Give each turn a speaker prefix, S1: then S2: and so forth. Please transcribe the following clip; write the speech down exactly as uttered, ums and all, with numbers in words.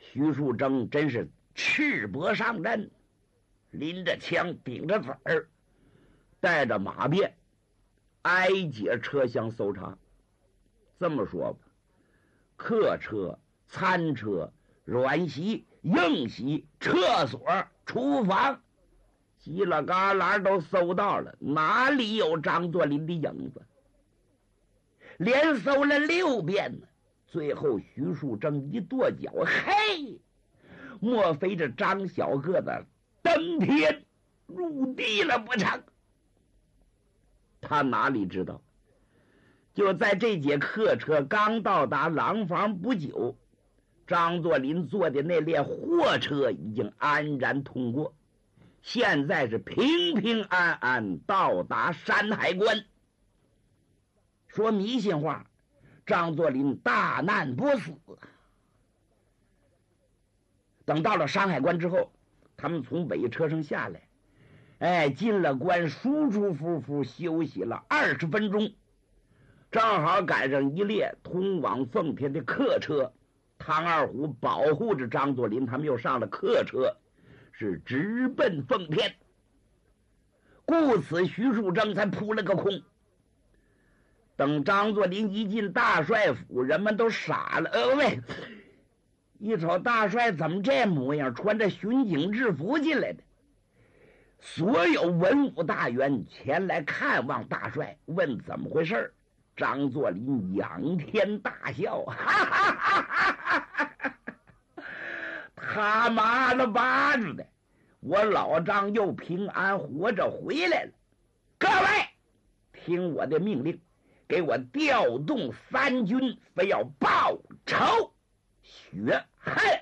S1: 徐树铮真是赤膊上阵，拎着枪顶着子儿，带着马鞭，挨街车厢搜查。这么说吧，客车、餐车、软席、硬席、厕所、厨房，稀了旮旯都搜到了，哪里有张作霖的影子？连搜了六遍呢。最后徐树铮一跺脚，嘿，莫非这张小个子登天入地了不成？他哪里知道，就在这节客车刚到达廊坊不久，张作霖坐的那列货车已经安然通过，现在是平平安安到达山海关。说迷信话，张作霖大难不死。等到了山海关之后，他们从尾车上下来，哎，进了关，舒舒服服休息了二十分钟，正好赶上一列通往奉天的客车。唐二虎保护着张作霖，他们又上了客车，是直奔奉天。故此徐树铮才扑了个空。等张作霖一进大帅府，人们都傻了。呃喂，一瞅大帅怎么这模样，穿着巡警制服进来的。所有文武大员前来看望大帅，问怎么回事。张作霖仰天大笑，哈哈哈哈哈！他妈的巴子的，我老张又平安活着回来了。各位，听我的命令，给我调动三军，非要报仇雪恨。